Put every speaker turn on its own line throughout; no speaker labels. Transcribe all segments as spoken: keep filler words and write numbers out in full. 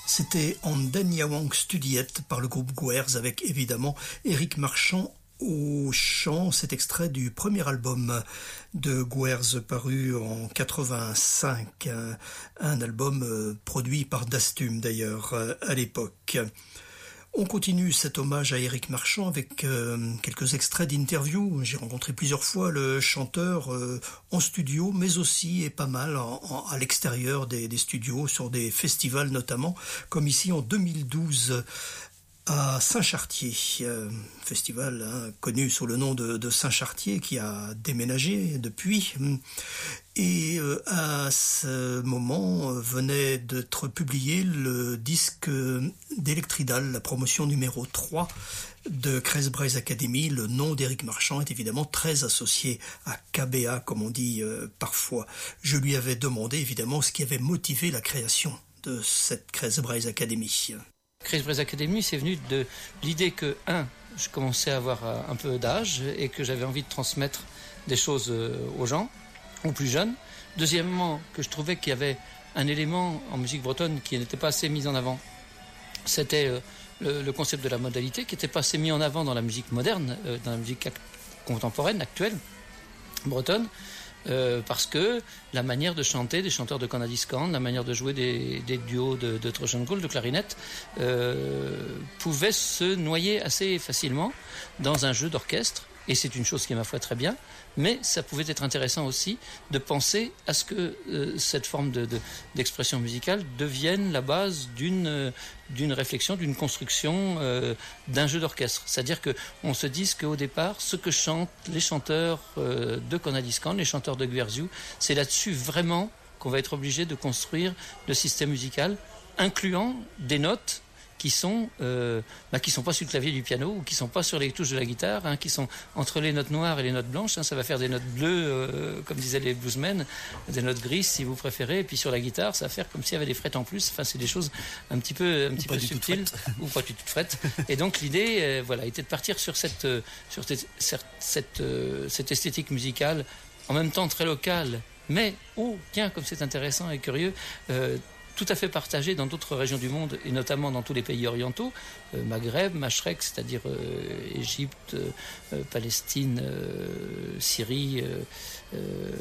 C'était En Den Yawang Studiet par le groupe Gwerz avec évidemment Éric Marchand au chant. Cet extrait du premier album de Gwerz paru en quatre-vingt-cinq, un, un album produit par Dastum d'ailleurs à l'époque. On continue cet hommage à Éric Marchand avec euh, quelques extraits d'interviews. J'ai rencontré plusieurs fois le chanteur euh, en studio, mais aussi et pas mal en, en, à l'extérieur des, des studios, sur des festivals notamment, comme ici en deux mille douze à Saint-Chartier, euh, festival hein, connu sous le nom de, de Saint-Chartier qui a déménagé depuis. Et euh, à ce moment euh, venait d'être publié le disque d'Electridal, la promotion numéro trois de Crazy Brass Academy. Le nom d'Éric Marchand est évidemment très associé à K B A, comme on dit euh, parfois. Je lui avais demandé évidemment ce qui avait motivé la création de cette Crazy Brass Academy.
Crazy Brass Academy, c'est venu de l'idée que, un, je commençais à avoir un peu d'âge et que j'avais envie de transmettre des choses aux gens, aux plus jeunes. Deuxièmement, que je trouvais qu'il y avait un élément en musique bretonne qui n'était pas assez mis en avant. C'était le, le concept de la modalité qui n'était pas assez mis en avant dans la musique moderne, dans la musique contemporaine, actuelle, bretonne. Euh, parce que la manière de chanter des chanteurs de Conadiscan, la manière de jouer des, des duos de, de Trojangoul, de clarinette, euh, pouvait se noyer assez facilement dans un jeu d'orchestre. Et c'est une chose qui est ma foi très bien, mais ça pouvait être intéressant aussi de penser à ce que euh, cette forme de, de, d'expression musicale devienne la base d'une, euh, d'une réflexion, d'une construction euh, d'un jeu d'orchestre. C'est-à-dire qu'on se dise qu'au départ, ce que chantent les chanteurs euh, de Conadiscan, les chanteurs de Gwerziou, c'est là-dessus vraiment qu'on va être obligé de construire le système musical, incluant des notes qui sont euh, bah, qui sont pas sur le clavier du piano ou qui sont pas sur les touches de la guitare, hein, qui sont entre les notes noires et les notes blanches, hein, ça va faire des notes bleues, euh, comme disaient les bluesmen, des notes grises si vous préférez, et puis sur la guitare, ça va faire comme s'il y avait des frettes en plus, enfin c'est des choses un petit peu un petit peu subtiles ou pas du tout de frettes. Et donc l'idée, euh, voilà, était de partir sur cette euh, sur cette cette, cette, euh, cette esthétique musicale, en même temps très locale, mais oh tiens comme c'est intéressant et curieux. Euh, tout à fait partagé dans d'autres régions du monde et notamment dans tous les pays orientaux, euh, Maghreb, Mashrek, c'est-à-dire euh, Égypte, euh, Palestine, euh, Syrie, euh, euh,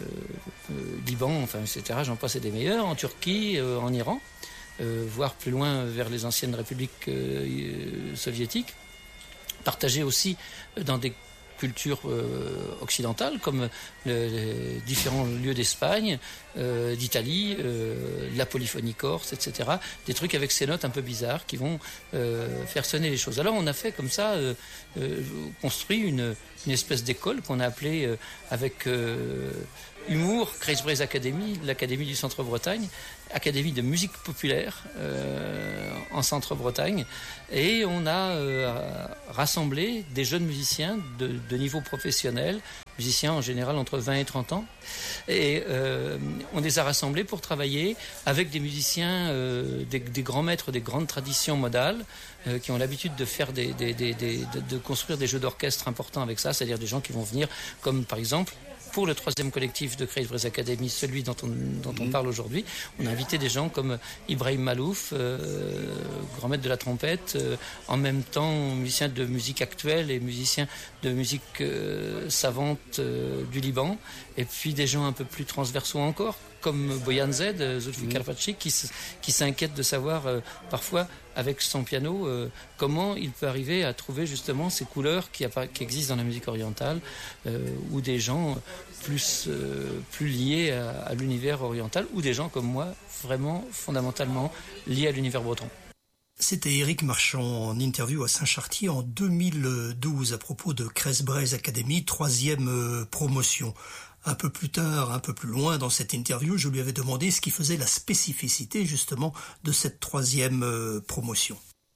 Liban, enfin et cetera. J'en passe et des meilleurs, en Turquie, euh, en Iran, euh, voire plus loin vers les anciennes républiques euh, soviétiques, partagé aussi dans des culture euh, occidentale, comme le, les différents lieux d'Espagne, euh, d'Italie, euh, la polyphonie corse, et cetera. Des trucs avec ces notes un peu bizarres qui vont euh, faire sonner les choses. Alors on a fait comme ça, euh, euh, construit une, une espèce d'école qu'on a appelée euh, avec euh, humour Crazy Brass Academy, l'Académie du Centre-Bretagne, Académie de musique populaire euh, en Centre-Bretagne, et on a euh, rassemblé des jeunes musiciens de, de niveau professionnel, musiciens en général entre vingt et trente ans, et euh, on les a rassemblés pour travailler avec des musiciens, euh, des, des grands maîtres des grandes traditions modales, euh, qui ont l'habitude de faire des, des, des, des de, de construire des jeux d'orchestre importants avec ça, c'est-à-dire des gens qui vont venir, comme par exemple pour le troisième collectif de Crazy Brass Academy, celui dont on, dont on parle aujourd'hui, on a invité des gens comme Ibrahim Malouf, euh, grand maître de la trompette, euh, en même temps musicien de musique actuelle et musicien de musique euh, savante euh, du Liban, et puis des gens un peu plus transversaux encore, comme Boyan Z, Zulfikar Fatchi, qui, qui s'inquiète de savoir euh, parfois avec son piano euh, comment il peut arriver à trouver justement ces couleurs qui, qui existent dans la musique orientale, euh, ou des gens plus, euh, plus liés à, à l'univers oriental, ou des gens comme moi vraiment fondamentalement liés à l'univers breton.
C'était Éric Marchand en interview à Saint-Chartier en deux mille douze à propos de Crazy Brass Academy, troisième promotion. Un peu plus tard, un peu plus loin dans cette interview, je lui avais demandé ce qui faisait la spécificité justement de cette troisième promotion.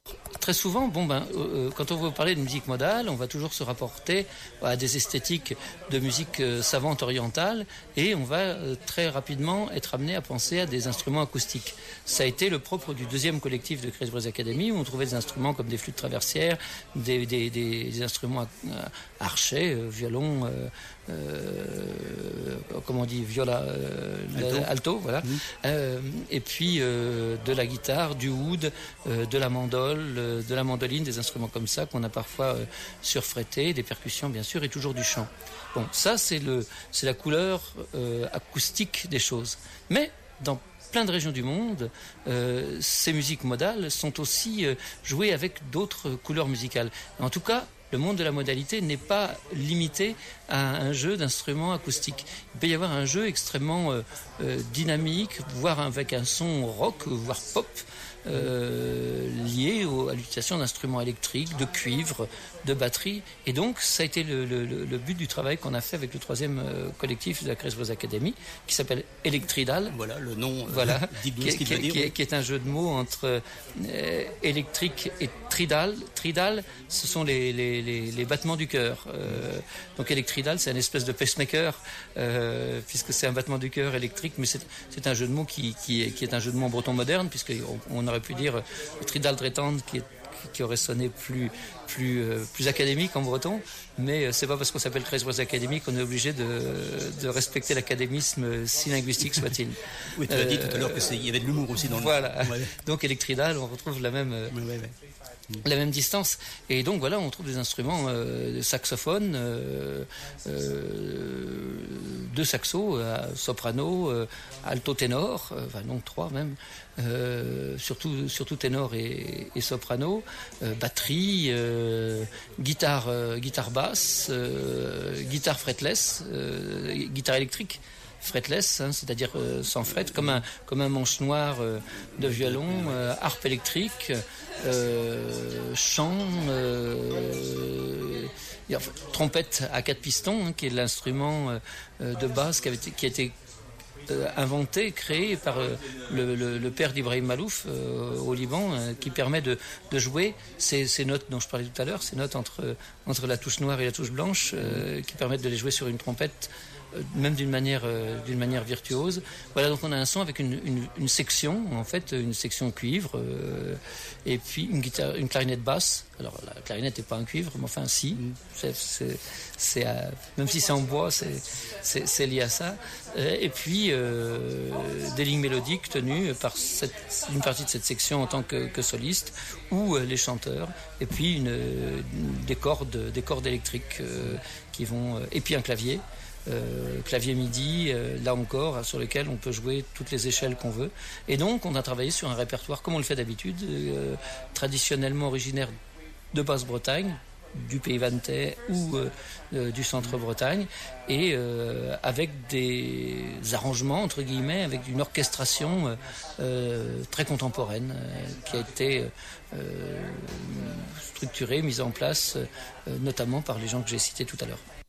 très souvent, bon ben, euh, quand on veut parler de musique modale, on va toujours se rapporter à des esthétiques de musique euh, savante orientale, et on va euh, très rapidement être amené à penser à des instruments acoustiques. Ça a été le propre du deuxième collectif de Chris Brothers Academy, où on trouvait des instruments comme des flûtes traversières, des, des, des, des instruments à, à archets, euh, violon, euh, euh, comment on dit, viola, euh, alto. alto, voilà, mmh. euh, et puis euh, de la guitare, du oud, euh, de la mandole, euh, de la mandoline, des instruments comme ça qu'on a parfois euh, surfrétés, des percussions bien sûr, et toujours du chant. Bon, ça c'est le, c'est la couleur euh, acoustique des choses. Mais dans plein de régions du monde, euh, ces musiques modales sont aussi euh, jouées avec d'autres couleurs musicales. En tout cas, le monde de la modalité n'est pas limité à un jeu d'instruments acoustiques. Il peut y avoir un jeu extrêmement euh, euh, dynamique, voire avec un son rock, voire pop, euh, lié au, à l'utilisation d'instruments électriques, de cuivre, de batterie. Et donc, ça a été le, le, le but du travail qu'on a fait avec le troisième euh, collectif de la Chris Brothers Academy, qui s'appelle Electridal.
Voilà, le nom euh,
voilà,
dit
qui,
ce qu'il
qui,
veut dire.
Qui, qui est un jeu de mots entre euh, électrique et tridal. Tridal, ce sont les, les, les, les battements du cœur. Euh, donc électridal, c'est une espèce de pacemaker, euh, puisque c'est un battement du cœur électrique, mais c'est, c'est un jeu de mots qui, qui, est, qui est un jeu de mots en breton moderne, puisqu'on on aurait pu dire tridal dretand, qui est qui aurait sonné plus, plus, euh, plus académique en breton, mais euh, c'est pas parce qu'on s'appelle Chris Brothers Academy qu'on est obligé de, de respecter l'académisme, si linguistique soit-il.
Oui, tu l'as euh, dit tout à l'heure qu'il y avait de l'humour aussi dans le...
Voilà, ouais. Donc électridal, on retrouve la même... Euh, ouais, ouais, ouais. la même distance, et donc voilà, on trouve des instruments euh, de saxophone, euh, euh, deux saxos, euh, soprano, euh, alto, ténor, euh, enfin donc trois même, euh, surtout surtout ténor et, et soprano, euh, batterie, euh, guitare euh, guitare basse, euh, guitare fretless, euh, guitare électrique fretless, hein, c'est-à-dire euh, sans fret, comme un, comme un manche noir euh, de violon, euh, harpe électrique, euh, chant, euh, et, enfin, trompette à quatre pistons, hein, qui est l'instrument euh, de base qui, avait été, qui a été euh, inventé, créé par euh, le, le, le père d'Ibrahim Malouf euh, au Liban, euh, qui permet de, de jouer ces, ces notes dont je parlais tout à l'heure, ces notes entre, entre la touche noire et la touche blanche, euh, qui permettent de les jouer sur une trompette, même d'une manière, euh, d'une manière virtuose. Voilà, donc on a un son avec une, une, une section, en fait, une section cuivre, euh, et puis une, guitare, une clarinette basse. Alors la clarinette n'est pas un cuivre, mais enfin si, c'est, c'est, c'est, euh, même si c'est en bois, c'est, c'est, c'est lié à ça. Et puis euh, des lignes mélodiques tenues par cette, une partie de cette section en tant que, que soliste, ou euh, les chanteurs, et puis une, une, des cordes, des cordes électriques euh, qui vont, euh, et puis un clavier. Euh, clavier MIDI, euh, là encore, sur lequel on peut jouer toutes les échelles qu'on veut. Et donc, on a travaillé sur un répertoire, comme on le fait d'habitude, euh, traditionnellement originaire de Basse-Bretagne, du Pays Vantais ou euh, euh, du Centre-Bretagne, et euh, avec des arrangements, entre guillemets, avec une orchestration euh, euh, très contemporaine, euh, qui a été euh, structurée, mise en place, euh, notamment par les gens que j'ai cités tout à l'heure.